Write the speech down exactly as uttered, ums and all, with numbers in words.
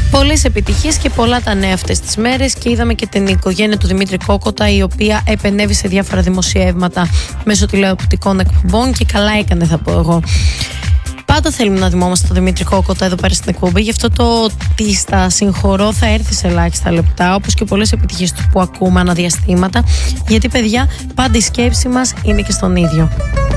Πολλές επιτυχίες και πολλά τα νέα αυτές τις μέρες, και είδαμε και την οικογένεια του Δημήτρη Κόκοτα, η οποία επενέβη σε διάφορα δημοσιεύματα μέσω τηλεοπτικών εκπομπών, και καλά έκανε, θα πω εγώ. Πάντα θέλουμε να θυμόμαστε τον Δημήτρη Κόκοτα εδώ πέρα στην εκπομπή, γι' αυτό το ότι στα συγχωρώ θα έρθει σε ελάχιστα λεπτά, όπως και πολλές επιτυχίες του που ακούμε αναδιαστήματα, γιατί παιδιά πάντα η σκέψη μας είναι και στον ίδιο.